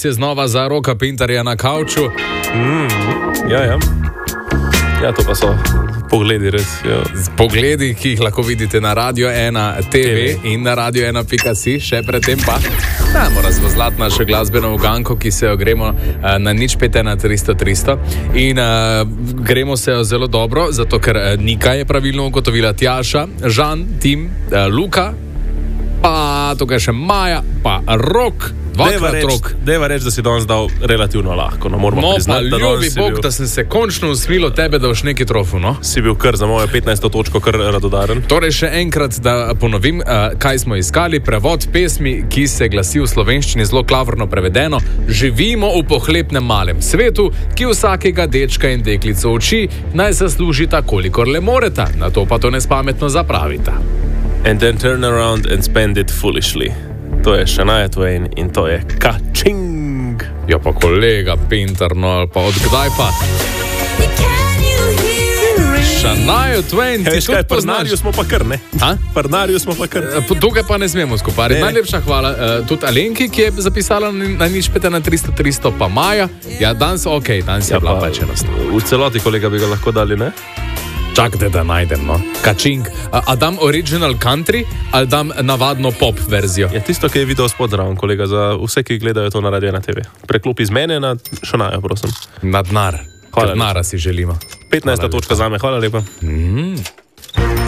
Čas je znova za Roka Pintarja na kavču. Ja, to pa so pogledi res. Ja. Pogledi, ki jih lahko vidite na Radio 1 TV in na Radio 1.si, še predtem pa dajmo razvozlati našo glasbeno uganko, ki se jo gremo na 051 in gremo se jo zelo dobro, zato ker Nika je pravilno ugotovila, Tjaša, Žan, Tim, Luka, pa tukaj še Maja, pa Rok. Deva reči, da si danes dal relativno lahko. No, priznati, pa ljubi Bog, da sem se končno usmil od tebe, da boš neki trofu, no? Si bil kar za mojo 15. točko kar radodaren. Torej še enkrat, da ponovim, kaj smo iskali. Prevod pesmi, ki se glasi v slovenščini zelo klavrno prevedeno. Živimo v pohlepnem malem svetu, ki vsakega dečka in deklico uči, naj zaslužita, kolikor le moreta, na to pa to nespametno zapravita. And then turn around and spend it foolishly. To je Shania Twain in to je Ka-ching. Ja pa kolega Pintar, no pa odkdaj pa? Shania Twain, ti tudi poznaš? Prnarju smo pa kar, ne? Prnarju smo pa kar. Tukaj pa ne smemo skupaj. Najlepša hvala tudi Alenki, ki je zapisala na 051 pa Maja. Ja, danes danes je bila pač enostavno. V celoti, kolega, bi ga lahko dali, ne? Čakajte, da najdem, no. Ka-ching. A dam original country, ali dam navadno pop verzijo? Ja, tisto, ki je video spod zraven, kolega, za vse, ki gledajo to na Radio 1 TV. Preklopi z mene na Shania, prosim. Na denar. Hvala. Denara si želimo. 15. točka zame, hvala lepa.